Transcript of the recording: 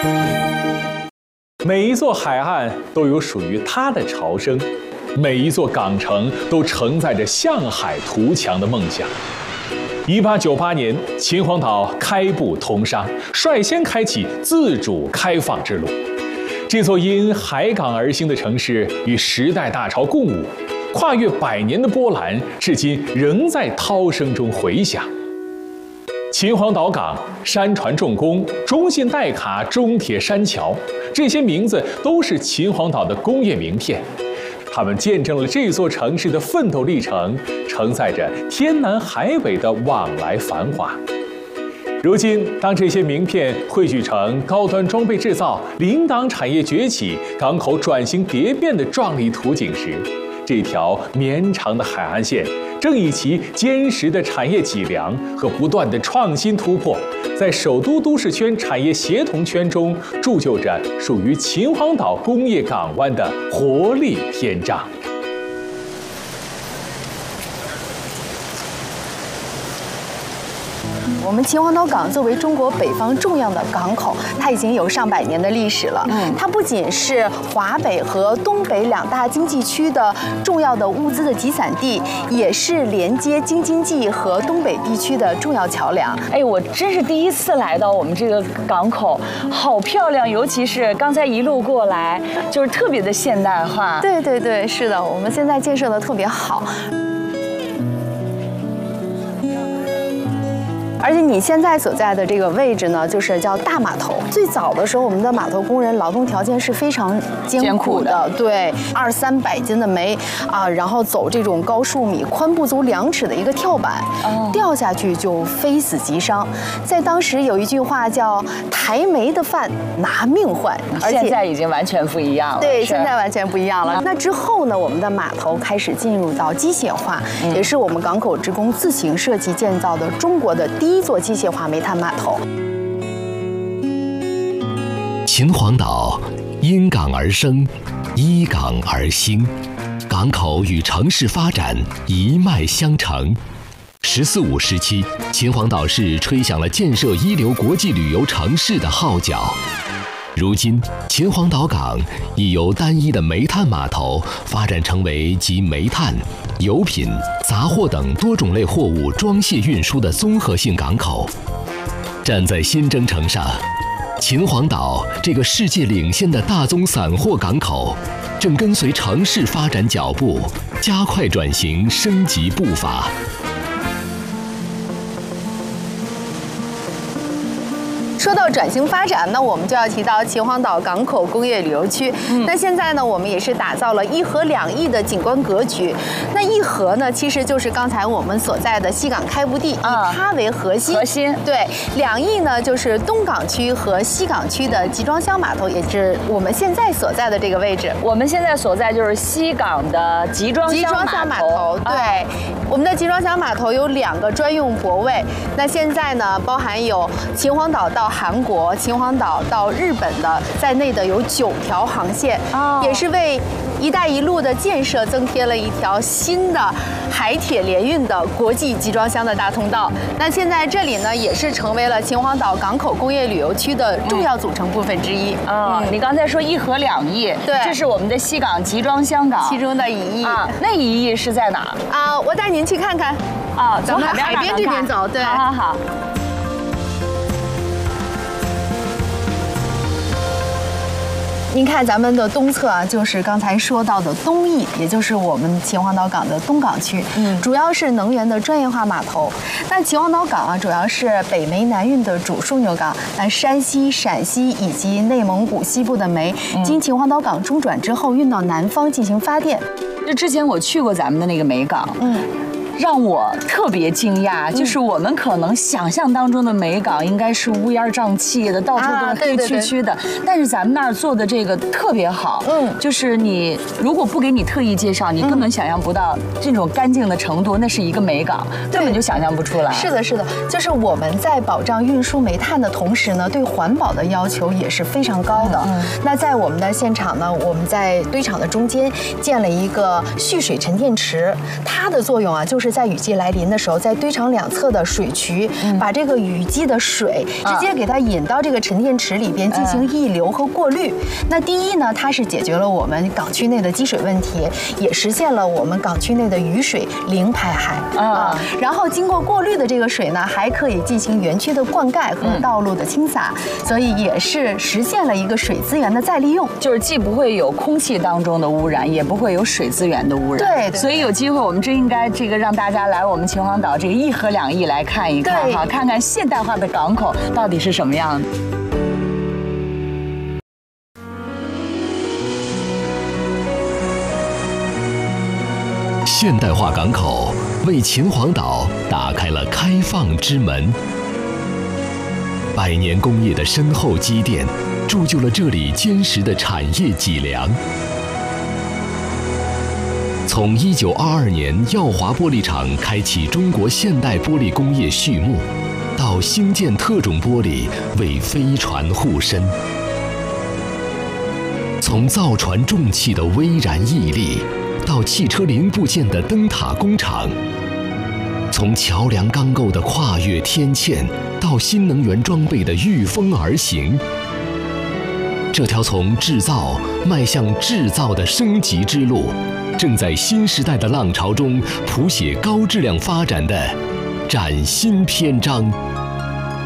每一座海岸都有属于它的潮生，每一座港城都承载着向海图强的梦想。1898年，秦皇岛开埠通商，率先开启自主开放之路。这座因海港而兴的城市与时代大潮共舞，跨越100年的波澜，至今仍在涛声中回响。秦皇岛港、山船重工、中信代卡、中铁山桥，这些名字都是秦皇岛的工业名片。他们见证了这座城市的奋斗历程，承载着天南海北的往来繁华。如今，当这些名片汇聚成高端装备制造、临港产业崛起、港口转型蝶变的壮丽图景时，这条绵长的海岸线正以其坚实的产业脊梁和不断的创新突破，在首都都市圈产业协同圈中铸就着属于秦皇岛工业港湾的活力篇章。 我们秦皇岛港作为中国北方重要的港口，它已经有上百年的历史了。它不仅是华北和东北2大经济区的重要的物资的集散地，也是连接京津冀和东北地区的重要桥梁。 哎，我真是第一次来到我们这个港口，好漂亮，尤其是刚才一路过来，就是特别的现代化。 对对对，是的，我们现在建设的特别好。而且你现在所在的这个位置呢，就是叫大码头。最早的时候，我们的码头工人劳动条件是非常艰苦的，对，200-300斤的煤啊，然后走这种高数米、宽不足2尺的一个跳板，掉下去就非死即伤。在当时有一句话叫“抬煤的饭拿命换”， 而且现在已经完全不一样了。 对，现在完全不一样了。那之后呢，我们的码头开始进入到机械化，也是我们港口职工自行设计建造的中国的第一座机械化煤炭码头。 秦皇岛因港而生，依港而兴，港口与城市发展一脉相承。14、15时期，秦皇岛市吹响了建设一流国际旅游城市的号角。如今，秦皇岛港已由单一的煤炭码头发展成为集煤炭、油品、杂货等多种类货物装卸运输的综合性港口。站在新征程上，秦皇岛这个世界领先的大宗散货港口，正跟随城市发展脚步，加快转型升级步伐。 说到转型发展，那我们就要提到秦皇岛港口工业旅游区。那现在呢，我们也是打造了1河2翼的景观格局。那1河呢，其实就是刚才我们所在的西港开埠地，以它为核心。对，2翼呢，就是东港区和西港区的集装箱码头，也是我们现在所在的这个位置。 我们现在所在就是西港的集装箱码头。 对，我们的集装箱码头有2个专用泊位。那现在呢，包含有秦皇岛到韩国、秦皇岛到日本的在内的有9条航线，也是为“一带一路”的建设增添了一条新的海铁联运的国际集装箱的大通道。那现在这里呢，也是成为了秦皇岛港口工业旅游区的重要组成部分之一。 你刚才说1河2翼， 对， 这是我们的西港集装箱港其中的1翼那1翼是在哪儿？ 我带您去看看。咱们海边这边走。对， 好。 您看咱们的东侧啊，就是刚才说到的东翼，也就是我们秦皇岛港的东港区，主要是能源的专业化码头。那秦皇岛港啊，主要是北煤南运的主枢纽港。那山西、陕西以及内蒙古西部的煤，经秦皇岛港中转之后，运到南方进行发电。 这之前我去过咱们的那个煤港，让我特别惊讶，就是我们可能想象当中的煤港应该是乌烟瘴气的，到处都是黑黢黢的，但是咱们那儿做的这个特别好，就是你如果不给你特意介绍，你根本想象不到这种干净的程度，那是一个煤港，根本就想象不出来。 是的，是的，就是我们在保障运输煤炭的同时呢，对环保的要求也是非常高的。那在我们的现场呢，我们在堆场的中间建了一个蓄水沉淀池，它的作用啊，就是在雨季来临的时候，在堆场两侧的水渠，把这个雨季的水直接给它引到这个沉淀池里边进行溢流和过滤。那第一呢，它是解决了我们港区内的积水问题，也实现了我们港区内的雨水零排海啊。然后经过过滤的这个水呢，还可以进行园区的灌溉和道路的清洒，所以也是实现了一个水资源的再利用， 就是既不会有空气当中的污染，也不会有水资源的污染。 对， 所以有机会我们真应该这个让大家来我们秦皇岛这个1河2翼来看一看哈，看看现代化的港口到底是什么样的。 现代化港口为秦皇岛打开了开放之门。100年工业的深厚积淀，铸就了这里坚实的产业脊梁。从1922年耀华玻璃厂开启中国现代玻璃工业序幕，到兴建特种玻璃为飞船护身；从造船重器的巍然屹立，到汽车零部件的灯塔工厂；从桥梁钢构的跨越天堑，到新能源装备的御风而行。这条从制造迈向制造的升级之路，正在新时代的浪潮中谱写高质量发展的崭新篇章。